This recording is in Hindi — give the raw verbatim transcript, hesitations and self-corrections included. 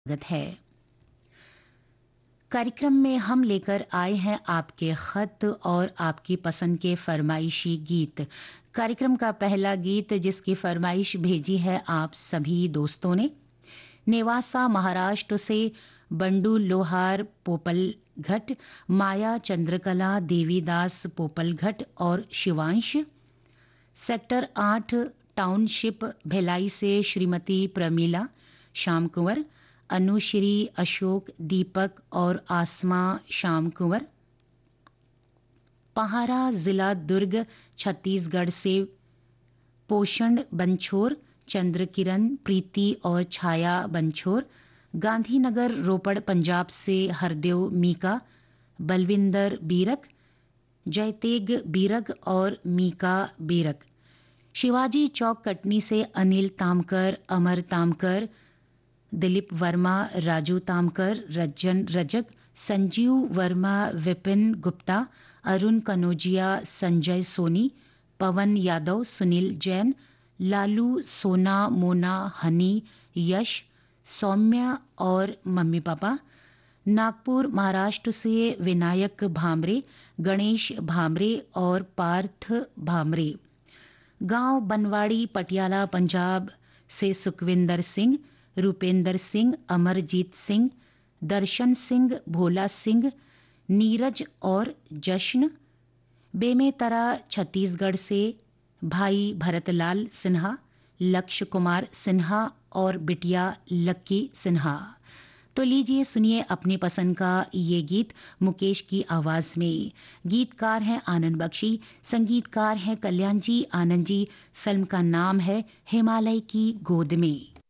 स्वागत है। कार्यक्रम में हम लेकर आए हैं आपके खत और आपकी पसंद के फरमाइशी गीत। कार्यक्रम का पहला गीत जिसकी फरमाइश भेजी है आप सभी दोस्तों ने, नेवासा महाराष्ट्र से बंडू लोहार पोपलघट, माया चंद्रकला देवीदास पोपलघट और शिवांश। सेक्टर आठ टाउनशिप भिलाई से श्रीमती प्रमीला श्याम कुंवर, अनुश्री अशोक दीपक और आसमा श्याम कुंवर। पहाड़ा जिला दुर्ग छत्तीसगढ़ से पोषण बंछोर, चंद्रकिरण प्रीति और छाया बंछोर। गांधीनगर रोपड़ पंजाब से हरदेव मीका, बलविंदर बीरक, जयतेग बीरक और मीका बीरक। शिवाजी चौक कटनी से अनिल तामकर, अमर तामकर, दिलीप वर्मा, राजू तामकर, रज्जन रजक, संजीव वर्मा, विपिन गुप्ता, अरुण कनौजिया, संजय सोनी, पवन यादव, सुनील जैन, लालू सोना, मोना, हनी, यश, सौम्या और मम्मी पापा। नागपुर महाराष्ट्र से विनायक भामरे, गणेश भामरे और पार्थ भामरे। गांव बनवाड़ी पटियाला पंजाब से सुखविंदर सिंह, रूपेंद्र सिंह, अमरजीत सिंह, दर्शन सिंह, भोला सिंह, नीरज और जश्न। बेमेतरा छत्तीसगढ़ से भाई भरतलाल सिन्हा, लक्ष्य कुमार सिन्हा और बिटिया लक्की सिन्हा। तो लीजिए सुनिए अपनी पसंद का ये गीत मुकेश की आवाज में। गीतकार हैं आनंद बख्शी, संगीतकार हैं कल्याण जी आनंद जी। फिल्म का नाम है हिमालय की गोद में।